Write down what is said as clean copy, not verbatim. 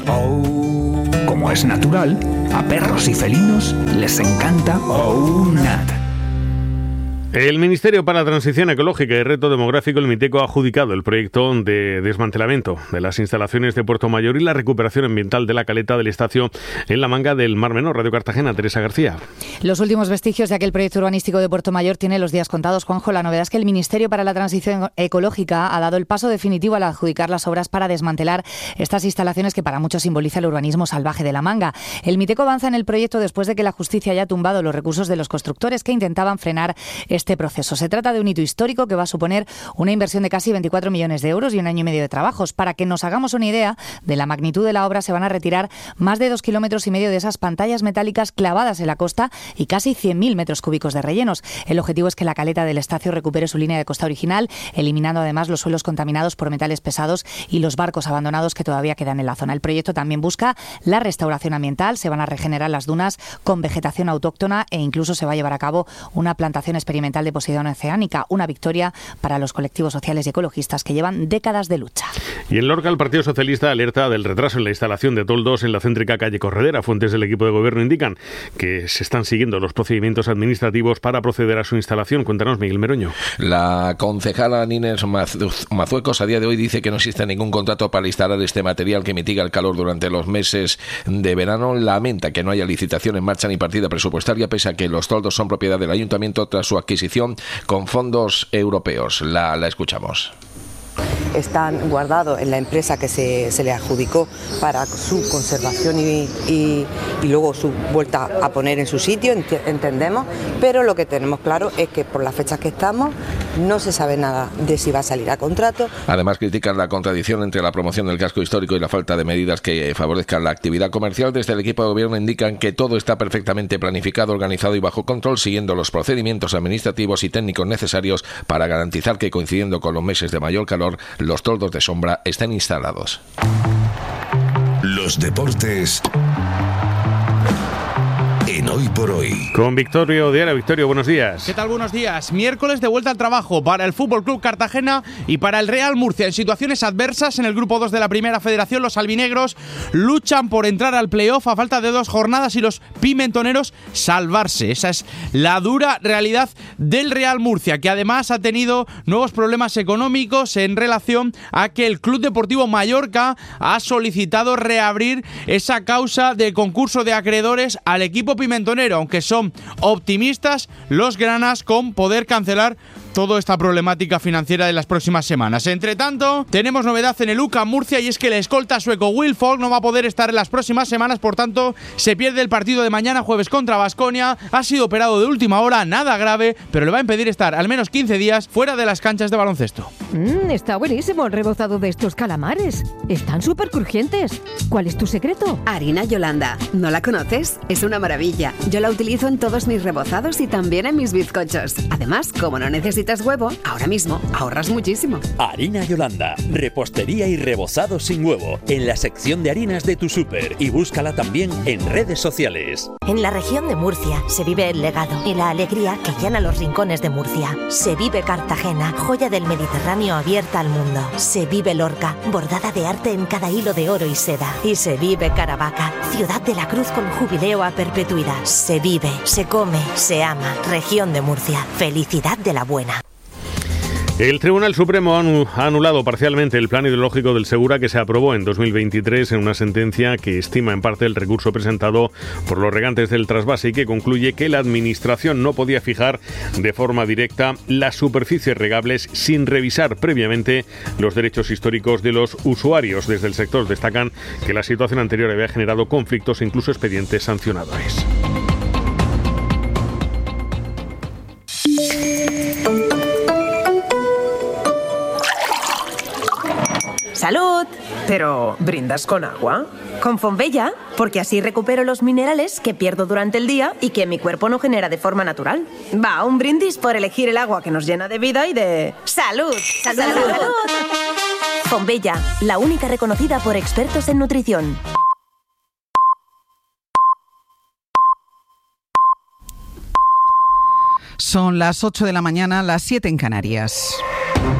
Como es natural, a perros y felinos les encanta OUNAT. El Ministerio para la Transición Ecológica y Reto Demográfico, el MITECO, ha adjudicado el proyecto de desmantelamiento de las instalaciones de Puerto Mayor y la recuperación ambiental de la caleta del Estacio en la manga del Mar Menor. Radio Cartagena, Teresa García. Los últimos vestigios de aquel proyecto urbanístico de Puerto Mayor tienen los días contados, Juanjo. La novedad es que el Ministerio para la Transición Ecológica ha dado el paso definitivo al adjudicar las obras para desmantelar estas instalaciones que para muchos simboliza el urbanismo salvaje de la manga. El MITECO avanza en el proyecto después de que la justicia haya tumbado los recursos de los constructores que intentaban frenar este proceso. Se trata de un hito histórico que va a suponer una inversión de casi 24 millones de euros y 1 año y medio de trabajos. Para que nos hagamos una idea de la magnitud de la obra, se van a retirar más de 2,5 kilómetros de esas pantallas metálicas clavadas en la costa y casi 100.000 metros cúbicos de rellenos. El objetivo es que la caleta del Estacio recupere su línea de costa original, eliminando además los suelos contaminados por metales pesados y los barcos abandonados que todavía quedan en la zona. El proyecto también busca la restauración ambiental, se van a regenerar las dunas con vegetación autóctona e incluso se va a llevar a cabo una plantación experimental de Poseidón oceánica, una victoria para los colectivos sociales y ecologistas que llevan décadas de lucha. Y en Lorca, el Partido Socialista alerta del retraso en la instalación de toldos en la céntrica calle Corredera. Fuentes del equipo de gobierno indican que se están siguiendo los procedimientos administrativos para proceder a su instalación. Cuéntanos, Miguel Meroño. La concejala Nines Mazuecos a día de hoy dice que no existe ningún contrato para instalar este material que mitiga el calor durante los meses de verano. Lamenta que no haya licitación en marcha ni partida presupuestaria, pese a que los toldos son propiedad del ayuntamiento tras su adquisición con fondos europeos. La escuchamos. Están guardados en la empresa que se le adjudicó para su conservación y luego su vuelta a poner en su sitio, entendemos, pero lo que tenemos claro es que por las fechas que estamos no se sabe nada de si va a salir a contrato. Además, critican la contradicción entre la promoción del casco histórico y la falta de medidas que favorezcan la actividad comercial. Desde el equipo de gobierno indican que todo está perfectamente planificado, organizado y bajo control, siguiendo los procedimientos administrativos y técnicos necesarios para garantizar que, coincidiendo con los meses de mayor calor, los toldos de sombra estén instalados. Los deportes en Hoy por Hoy. Con Victorio Diana. Victorio, buenos días. ¿Qué tal? Buenos días. Miércoles de vuelta al trabajo para el Fútbol Club Cartagena y para el Real Murcia. En situaciones adversas en el grupo 2 de la Primera Federación, los albinegros luchan por entrar al playoff a falta de 2 jornadas y los pimentoneros salvarse. Esa es la dura realidad del Real Murcia, que además ha tenido nuevos problemas económicos en relación a que el Club Deportivo Mallorca ha solicitado reabrir esa causa de concurso de acreedores al equipo pimentonero, aunque son optimistas los granas con poder cancelar toda esta problemática financiera de las próximas semanas. Entre tanto, tenemos novedad en el UCAM Murcia, y es que el escolta sueco Will Fogg no va a poder estar en las próximas semanas, por tanto se pierde el partido de mañana jueves contra Baskonia. Ha sido operado de última hora, nada grave, pero le va a impedir estar al menos 15 días fuera de las canchas de baloncesto. Está buenísimo el rebozado de estos calamares. Están súper crujientes. ¿Cuál es tu secreto? Harina Yolanda. ¿No la conoces? Es una maravilla. Yo la utilizo en todos mis rebozados y también en mis bizcochos. Además, como no necesitas huevo, ahora mismo ahorras muchísimo. Harina Yolanda, repostería y rebozado sin huevo, en la sección de harinas de tu súper, y búscala también en redes sociales. En la región de Murcia se vive el legado y la alegría que llena los rincones de Murcia. Se vive Cartagena, joya del Mediterráneo abierta al mundo. Se vive Lorca, bordada de arte en cada hilo de oro y seda. Y se vive Caravaca, ciudad de la cruz con jubileo a perpetuidad. Se vive, se come, se ama. Región de Murcia, felicidad de la buena. El Tribunal Supremo ha anulado parcialmente el plan hidrológico del Segura, que se aprobó en 2023 en una sentencia que estima en parte el recurso presentado por los regantes del trasvase y que concluye que la Administración no podía fijar de forma directa las superficies regables sin revisar previamente los derechos históricos de los usuarios. Desde el sector destacan que la situación anterior había generado conflictos e incluso expedientes sancionadores. ¡Salud! ¿Pero brindas con agua? Con Fonbella, porque así recupero los minerales que pierdo durante el día y que mi cuerpo no genera de forma natural. Va, un brindis por elegir el agua que nos llena de vida y de... ¡Salud! ¡Salud! ¡Salud! Fonbella, la única reconocida por expertos en nutrición. Son las 8 de la mañana, las 7 en Canarias.